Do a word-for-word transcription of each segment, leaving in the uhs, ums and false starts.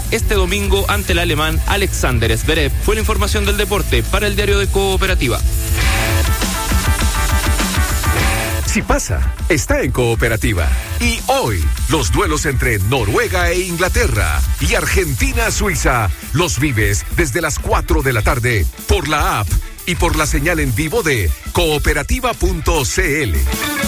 este domingo ante el alemán Alexander Zverev. Fue la información del deporte para el diario de Cooperativa. Si pasa, está en Cooperativa. Y hoy, los duelos entre Noruega e Inglaterra y Argentina-Suiza los vives desde las cuatro de la tarde por la app y por la señal en vivo de cooperativa punto c l.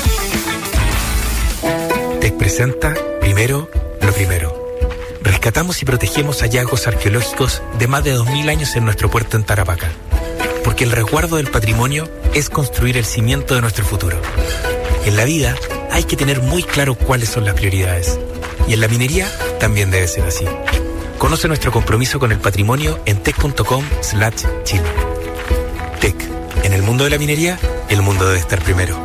Tec presenta primero lo primero. Rescatamos y protegemos hallazgos arqueológicos de más de dos mil años en nuestro puerto en Tarapacá. Porque el resguardo del patrimonio es construir el cimiento de nuestro futuro. En la vida hay que tener muy claro cuáles son las prioridades. Y en la minería también debe ser así. Conoce nuestro compromiso con el patrimonio en tec punto com slash chile. Tec. En el mundo de la minería, el mundo debe estar primero.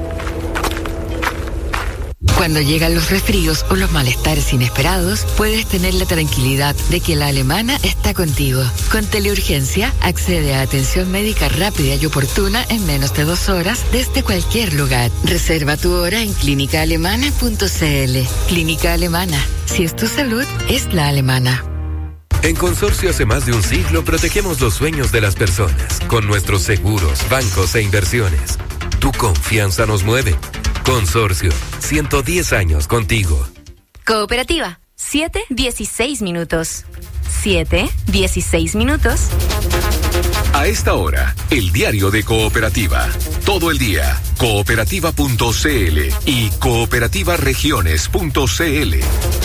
Cuando llegan los resfríos o los malestares inesperados, puedes tener la tranquilidad de que la alemana está contigo. Con Teleurgencia, accede a atención médica rápida y oportuna en menos de dos horas desde cualquier lugar. Reserva tu hora en clínica alemana punto c l. Clínica Alemana. Si es tu salud, es la alemana. En Consorcio hace más de un siglo protegemos los sueños de las personas con nuestros seguros, bancos e inversiones. Tu confianza nos mueve. Consorcio, ciento diez años contigo. Cooperativa, siete dieciséis minutos. siete dieciséis minutos. A esta hora, el diario de Cooperativa. Todo el día, cooperativa punto c l y cooperativa regiones punto c l.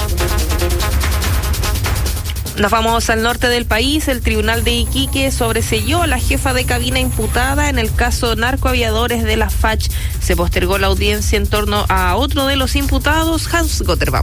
Nos vamos al norte del país. El Tribunal de Iquique sobreseyó a la jefa de cabina imputada en el caso narcoaviadores de la Fach. Se postergó la audiencia en torno a otro de los imputados, Hans Gotterbaum.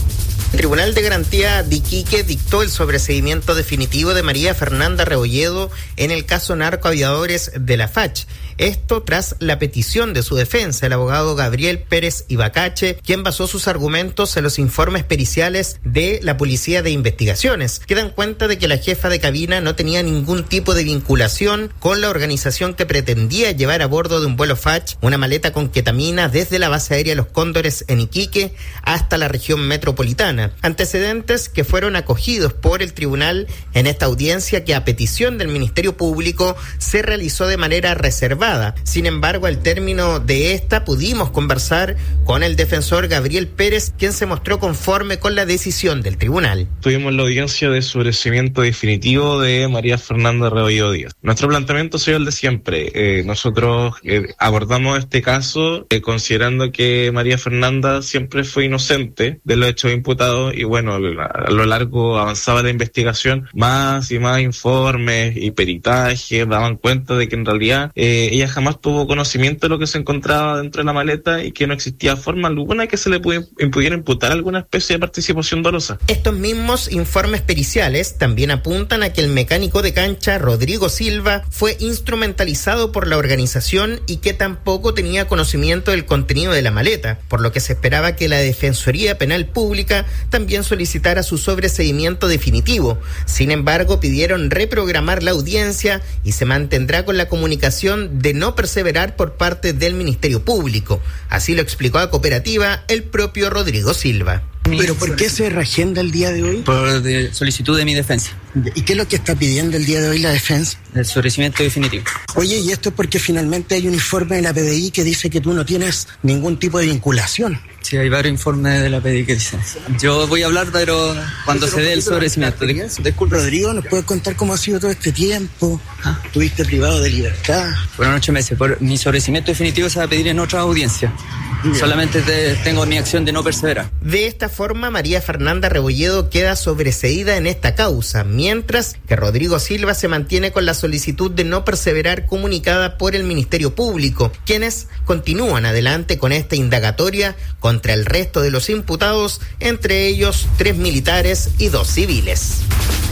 El Tribunal de Garantía de Iquique dictó el sobreseimiento definitivo de María Fernanda Rebolledo en el caso narcoaviadores de la Fach. Esto tras la petición de su defensa, el abogado Gabriel Pérez Ibacache, quien basó sus argumentos en los informes periciales de la Policía de Investigaciones, que dan cuenta de que la jefa de cabina no tenía ningún tipo de vinculación con la organización que pretendía llevar a bordo de un vuelo Fach una maleta con ketamina desde la base aérea Los Cóndores en Iquique hasta la región metropolitana. Antecedentes que fueron acogidos por el tribunal en esta audiencia que a petición del Ministerio Público se realizó de manera reservada. Sin embargo, al término de esta pudimos conversar con el defensor Gabriel Pérez, quien se mostró conforme con la decisión del tribunal. Tuvimos la audiencia de sobreseimiento definitivo de María Fernanda Rebolledo Díaz. Nuestro planteamiento ha sido el de siempre. Eh, nosotros eh, abordamos este caso eh, considerando que María Fernanda siempre fue inocente de los hechos imputados y bueno, a lo largo avanzaba la investigación, más y más informes y peritajes daban cuenta de que en realidad eh, ella jamás tuvo conocimiento de lo que se encontraba dentro de la maleta y que no existía forma alguna que se le pudiera, pudiera imputar alguna especie de participación dolosa. Estos mismos informes periciales también apuntan a que el mecánico de cancha Rodrigo Silva fue instrumentalizado por la organización y que tampoco tenía conocimiento del contenido de la maleta, por lo que se esperaba que la Defensoría Penal Pública también solicitara su sobreseimiento definitivo. Sin embargo, pidieron reprogramar la audiencia y se mantendrá con la comunicación de no perseverar por parte del Ministerio Público. Así lo explicó a Cooperativa el propio Rodrigo Silva. ¿Pero por qué se reagenda el día de hoy? Por de solicitud de mi defensa. ¿Y qué es lo que está pidiendo el día de hoy la defensa? El sobreseimiento definitivo. Oye, y esto es porque finalmente hay un informe de la P D I que dice que tú no tienes ningún tipo de vinculación. Sí, hay varios informes de la P D I que dicen. Yo voy a hablar, pero cuando se dé el sobreseimiento. Disculpe, Rodrigo, ¿nos puedes contar cómo ha sido todo este tiempo? ¿Ah? ¿Tuviste privado de libertad? Fueron ocho meses. Por mi sobreseimiento definitivo se va a pedir en otra audiencia. Bien. Solamente te, tengo mi acción de no perseverar. De esta forma, María Fernanda Rebolledo queda sobreseída en esta causa, mientras que Rodrigo Silva se mantiene con la solicitud de no perseverar comunicada por el Ministerio Público, quienes continúan adelante con esta indagatoria contra el resto de los imputados, entre ellos tres militares y dos civiles.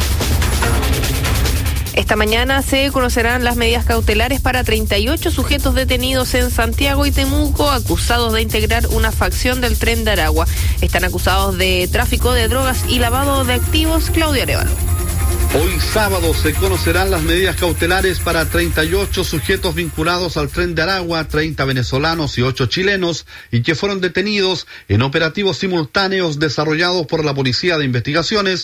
Esta mañana se conocerán las medidas cautelares para treinta y ocho sujetos detenidos en Santiago y Temuco, acusados de integrar una facción del Tren de Aragua. Están acusados de tráfico de drogas y lavado de activos. Claudio Arevalo. Hoy sábado se conocerán las medidas cautelares para treinta y ocho sujetos vinculados al Tren de Aragua, treinta venezolanos y ocho chilenos, y que fueron detenidos en operativos simultáneos desarrollados por la Policía de Investigaciones